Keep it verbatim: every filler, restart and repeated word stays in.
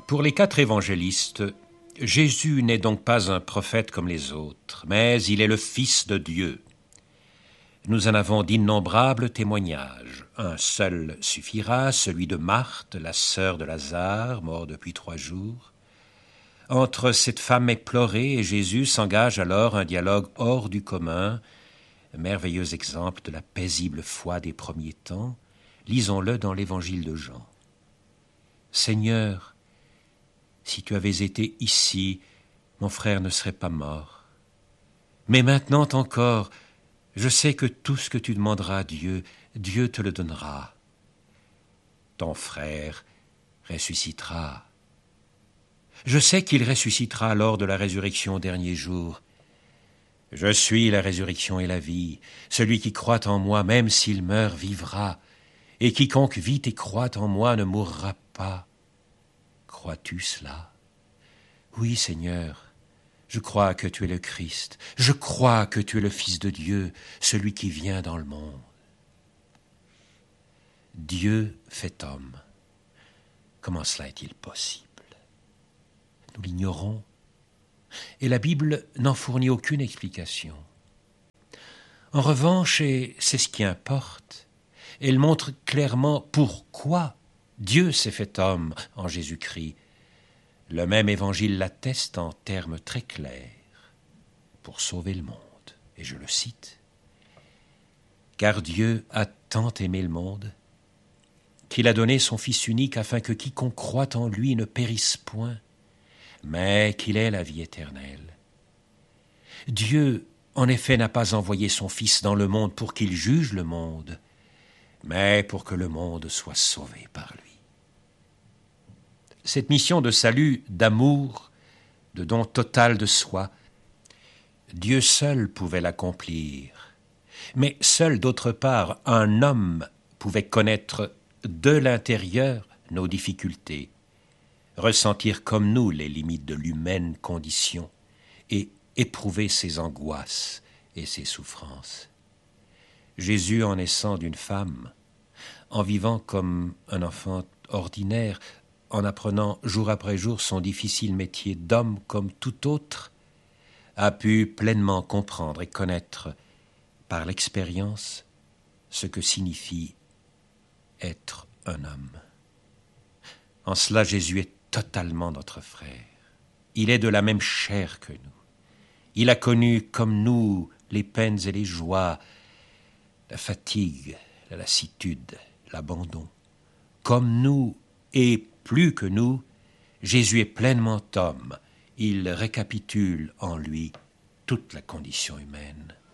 Pour les quatre évangélistes, Jésus n'est donc pas un prophète comme les autres, mais il est le Fils de Dieu. Nous en avons d'innombrables témoignages. Un seul suffira, celui de Marthe, la sœur de Lazare, mort depuis trois jours. Entre cette femme éplorée et Jésus s'engage alors un dialogue hors du commun, merveilleux exemple de la paisible foi des premiers temps. Lisons-le dans l'évangile de Jean. « Seigneur, si tu avais été ici, mon frère ne serait pas mort. Mais maintenant encore, je sais que tout ce que tu demanderas à Dieu, Dieu te le donnera. Ton frère ressuscitera. Je sais qu'il ressuscitera lors de la résurrection au dernier jour. Je suis la résurrection et la vie. Celui qui croit en moi, même s'il meurt, vivra. Et quiconque vit et croit en moi ne mourra pas. Crois-tu cela? Oui, Seigneur, je crois que tu es le Christ. Je crois que tu es le Fils de Dieu, celui qui vient dans le monde. Dieu fait homme. Comment cela est-il possible? Nous l'ignorons, et la Bible n'en fournit aucune explication. En revanche, et c'est ce qui importe, elle montre clairement pourquoi Dieu s'est fait homme en Jésus-Christ. Le même évangile l'atteste en termes très clairs, pour sauver le monde. Et je le cite. « Car Dieu a tant aimé le monde, qu'il a donné son Fils unique afin que quiconque croit en lui ne périsse point, mais qu'il ait la vie éternelle. Dieu, en effet, n'a pas envoyé son Fils dans le monde pour qu'il juge le monde, mais pour que le monde soit sauvé par lui. » Cette mission de salut, d'amour, de don total de soi, Dieu seul pouvait l'accomplir. Mais seul, d'autre part, un homme pouvait connaître de l'intérieur nos difficultés, ressentir comme nous les limites de l'humaine condition et éprouver ses angoisses et ses souffrances. Jésus, en naissant d'une femme, en vivant comme un enfant ordinaire, en apprenant jour après jour son difficile métier d'homme comme tout autre, a pu pleinement comprendre et connaître par l'expérience ce que signifie être un homme. En cela, Jésus est totalement notre frère. Il est de la même chair que nous. Il a connu comme nous les peines et les joies, la fatigue, la lassitude, l'abandon. Comme nous et plus que nous, Jésus est pleinement homme. Il récapitule en lui toute la condition humaine.